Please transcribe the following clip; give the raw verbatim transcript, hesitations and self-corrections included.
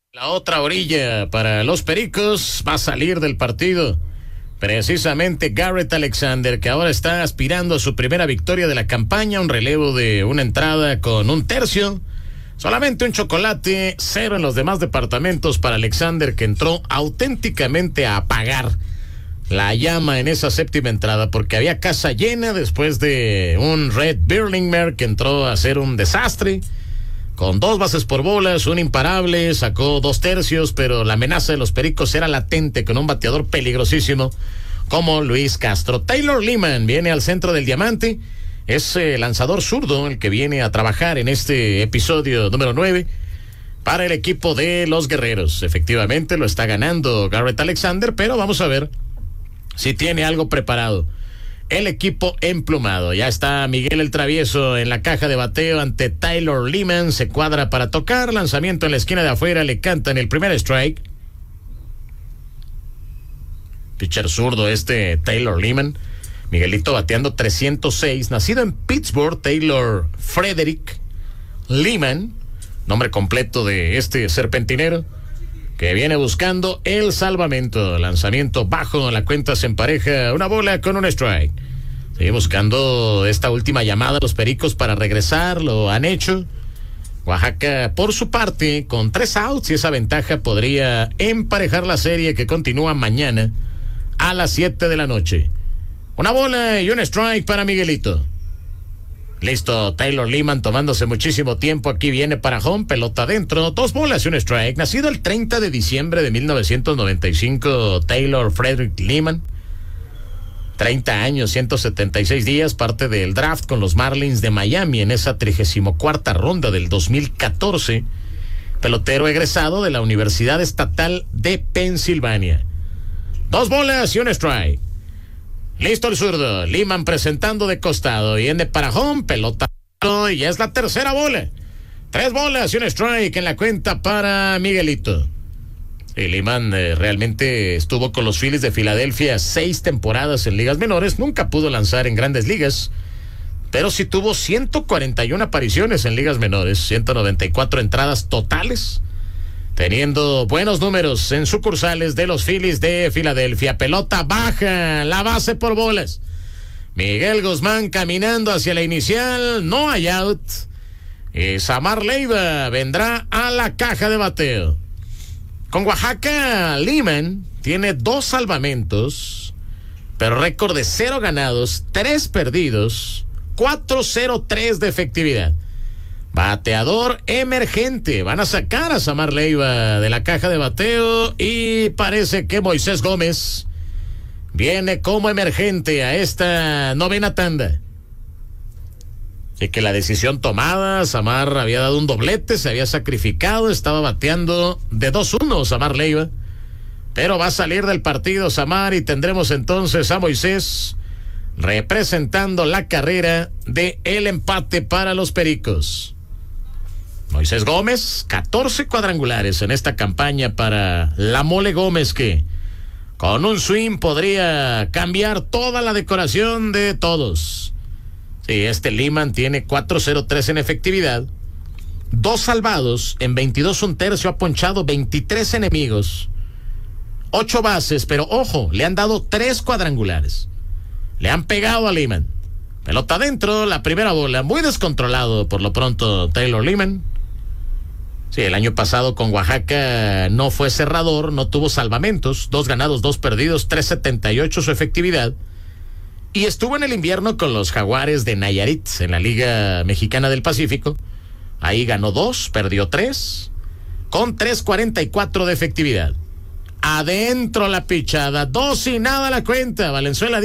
La otra orilla para los Pericos va a salir del partido precisamente Garrett Alexander, que ahora está aspirando a su primera victoria de la campaña, un relevo de una entrada con un tercio, solamente un chocolate, cero en los demás departamentos para Alexander, que entró auténticamente a apagar la llama en esa séptima entrada, porque había casa llena después de un Red Birlingmer que entró a hacer un desastre. Con dos bases por bolas, un imparable, sacó dos tercios, pero la amenaza de los Pericos era latente con un bateador peligrosísimo como Luis Castro. Taylor Lehman viene al centro del diamante, es el lanzador zurdo el que viene a trabajar en este episodio número nueve para el equipo de los Guerreros. Efectivamente lo está ganando Garrett Alexander, pero vamos a ver si tiene algo preparado el equipo emplumado. Ya está Miguel el Travieso en la caja de bateo ante Taylor Lehman. Se cuadra para tocar. Lanzamiento en la esquina de afuera. Le cantan el primer strike. Pitcher zurdo este Taylor Lehman. Miguelito bateando trescientos seis. Nacido en Pittsburgh, Taylor Frederick Lehman, nombre completo de este serpentinero, que viene buscando el salvamento. Lanzamiento bajo, la cuenta se empareja, una bola con un strike. Sigue buscando esta última llamada los Pericos para regresar, lo han hecho. Oaxaca, por su parte, con tres outs y esa ventaja podría emparejar la serie, que continúa mañana a las siete de la noche. Una bola y un strike para Miguelito. Listo, Taylor Lehman tomándose muchísimo tiempo. Aquí viene para home, pelota adentro, dos bolas y un strike. Nacido el treinta de diciembre de mil novecientos noventa y cinco, Taylor Frederick Lehman. treinta años, ciento setenta y seis días, parte del draft con los Marlins de Miami en esa trigésima cuarta ronda del dos mil catorce. Pelotero egresado de la Universidad Estatal de Pensilvania. Dos bolas y un strike. Listo el zurdo, Lehman presentando de costado, viene para home, pelota y ya es la tercera bola. Tres bolas y un strike en la cuenta para Miguelito. Y Lehman eh, realmente estuvo con los Phillies de Filadelfia seis temporadas en ligas menores, nunca pudo lanzar en grandes ligas, pero sí tuvo ciento cuarenta y una apariciones en ligas menores, ciento noventa y cuatro entradas totales, teniendo buenos números en sucursales de los Phillies de Filadelfia. Pelota baja, la base por bolas. Miguel Guzmán caminando hacia la inicial, no hay out. Y Samar Leiva vendrá a la caja de bateo. Con Oaxaca, Lehman tiene dos salvamentos, pero récord de cero ganados, tres perdidos, cuatro cero tres de efectividad. Bateador emergente. Van a sacar a Samar Leiva de la caja de bateo y parece que Moisés Gómez viene como emergente a esta novena tanda. Así que la decisión tomada, Samar había dado un doblete, se había sacrificado, estaba bateando de dos uno Samar Leiva, pero va a salir del partido Samar y tendremos entonces a Moisés representando la carrera de el empate para los Pericos. Moisés Gómez, catorce cuadrangulares en esta campaña para la Mole Gómez, que con un swing podría cambiar toda la decoración de todos. Sí, este Lehman tiene cuatro cero tres en efectividad, dos salvados, en veintidós un tercio, ha ponchado veintitrés enemigos, ocho bases, pero ojo, le han dado tres cuadrangulares. Le han pegado a Lehman. Pelota adentro, la primera bola, muy descontrolado por lo pronto Taylor Lehman. Sí, el año pasado con Oaxaca no fue cerrador, no tuvo salvamentos, dos ganados, dos perdidos, tres setenta y ocho su efectividad. Y estuvo en el invierno con los Jaguares de Nayarit en la Liga Mexicana del Pacífico. Ahí ganó dos, perdió tres, con tres cuarenta y cuatro de efectividad. Adentro la pichada, dos y nada la cuenta. Valenzuela